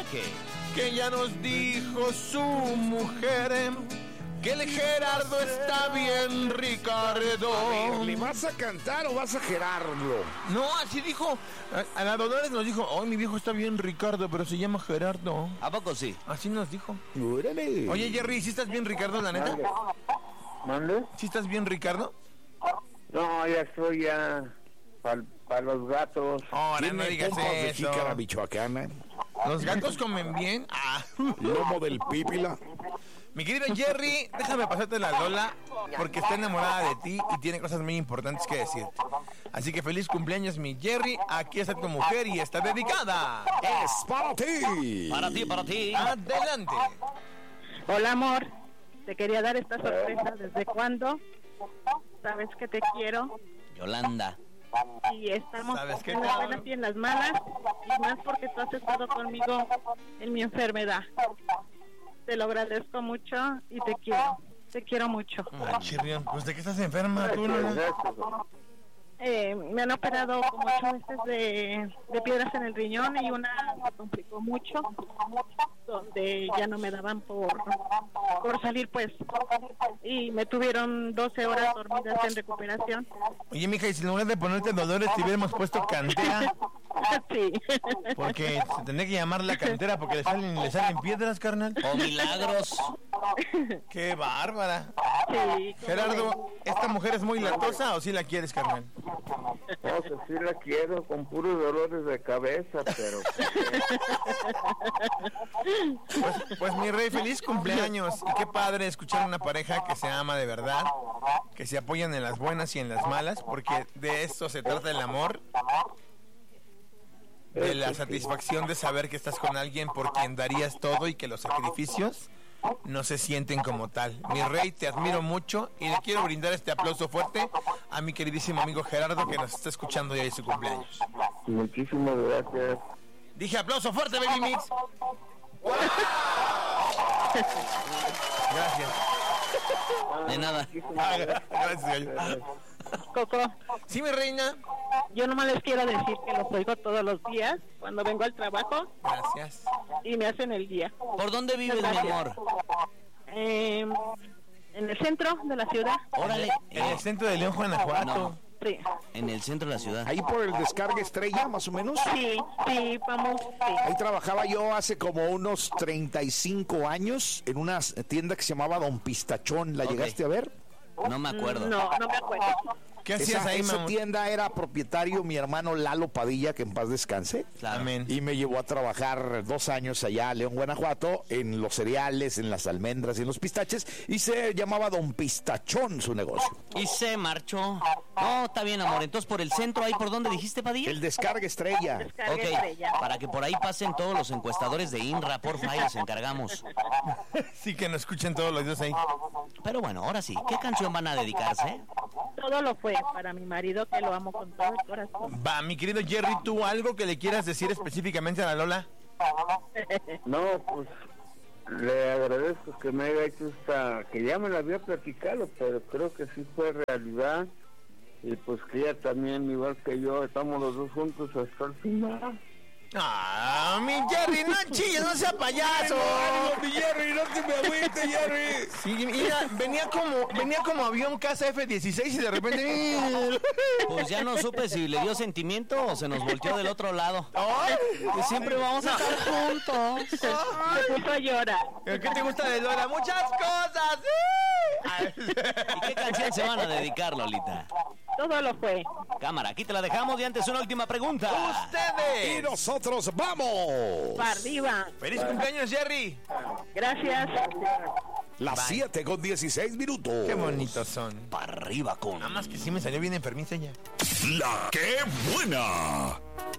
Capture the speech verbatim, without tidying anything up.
¿Qué? Que ya nos dijo su mujer que el Gerardo está bien, Ricardo. A ver, ¿le vas a cantar o vas a Gerardo? No, así dijo. A, a la Dolores nos dijo, oh, mi viejo está bien, Ricardo, pero se llama Gerardo. ¿A poco sí? Así nos dijo. Órale. Oye, Jerry, ¿sí estás bien, Ricardo, la neta? ¿Mande? ¿Sí estás bien, Ricardo? No, ya estoy ya para pa los gatos. Ahora no Tiene digas pompas de eso. jícara michoacana, ¿Los gatos comen bien? Ah. lomo del pípila. Mi querido Jerry, déjame pasarte la Lola porque está enamorada de ti y tiene cosas muy importantes que decirte. Así que feliz cumpleaños, mi Jerry. Aquí está tu mujer y está dedicada. Es para ti. Para ti, para ti. Adelante. Hola, amor. Te quería dar esta sorpresa. ¿Desde cuándo? Sabes que te quiero Yolanda. y estamos ¿Sabes qué, en las cabrón? buenas y en las malas, y más porque tú has estado conmigo en mi enfermedad. Te lo agradezco mucho y te quiero. Te quiero mucho. Ah, chirrión, pues ¿de qué estás enferma tú, Lola? Eh, me han operado como ocho veces de, de piedras en el riñón y una me complicó mucho, donde ya no me daban por, por salir, pues, y me tuvieron doce horas dormidas en recuperación. Oye, mija, y si en lugar de ponerte Dolores te hubiéramos puesto Cantera, Sí. porque se tendría que llamar la Cantera porque le salen, le salen piedras, carnal. O milagros. ¡Qué bárbara! Sí, Gerardo, ¿esta mujer es muy latosa o sí la quieres, carnal? No sé si la quiero con puros dolores de cabeza, pero... Pues, pues mi rey, feliz cumpleaños. Y qué padre escuchar una pareja que se ama de verdad, que se apoyan en las buenas y en las malas, porque de esto se trata el amor, de la satisfacción de saber que estás con alguien por quien darías todo y que los sacrificios no se sienten como tal. Mi rey, te admiro mucho y le quiero brindar este aplauso fuerte a mi queridísimo amigo Gerardo que nos está escuchando ya en su cumpleaños. Muchísimas gracias. Dije aplauso fuerte, Baby Mix. Gracias. De nada. Gracias, gallo. Coco, Sí, mi reina. yo nomás les quiero decir que los oigo todos los días cuando vengo al trabajo Gracias. y me hacen el día. ¿Por dónde vives, mi Gracias. amor? Eh, en el centro de la ciudad. Órale. En el centro de León, Guanajuato. No, Sí, en el centro de la ciudad. Ahí por el Descarga Estrella, más o menos. sí, sí, vamos, sí. Ahí trabajaba yo hace como unos treinta y cinco años en una tienda que se llamaba Don Pistachón. ¿La Ok. llegaste a ver? No me acuerdo. No, no me acuerdo. ¿Qué hacías Esa, ahí, esa mamá? tienda era propietario mi hermano Lalo Padilla, que en paz descanse. Claro. Amén. Y me llevó a trabajar dos años allá a León, Guanajuato, en los cereales, en las almendras y en los pistaches. Y se llamaba Don Pistachón su negocio. Y se marchó. No, está bien, amor. Entonces, por el centro, ahí por donde dijiste, Padilla. El Descarga Estrella. Descarga Ok, estrella. para que por ahí pasen todos los encuestadores de INRA, porfa, ahí los encargamos. Sí, que nos escuchen todos los días ahí. Pero bueno, ahora sí, ¿qué canción van a dedicarse? Todo lo fue para mi marido, que lo amo con todo el corazón. Va, mi querido Jerry, ¿tú algo que le quieras decir específicamente a la Lola? No, pues le agradezco que me haya hecho esta, que ya me la había platicado, pero creo que sí fue realidad. Y pues que ella también, igual que yo, estamos los dos juntos hasta el final. Ah, mi Jerry, no chilles, no sea payaso. mi Jerry, no te me agüites, Jerry. Sí, mira, venía como, venía como avión casa F dieciséis y de repente... Pues ya no supe si le dio sentimiento o se nos volteó del otro lado. ¡Ay! Que siempre vamos a estar juntos. Se puso a llorar. ¿Qué te gusta de Lola? ¡Muchas cosas! ¡Sí! ¿Y qué canción se van a dedicar, Lolita? Todo lo fue. Cámara, aquí te la dejamos y antes una última pregunta. Y ¡Ustedes! nosotros vamos. Para arriba. ¡Feliz cumpleaños, Jerry! Gracias. Las siete con dieciséis minutos. ¡Qué bonitos son! Para arriba con... Nada más que sí me salió bien enfermiza ya. La que buena.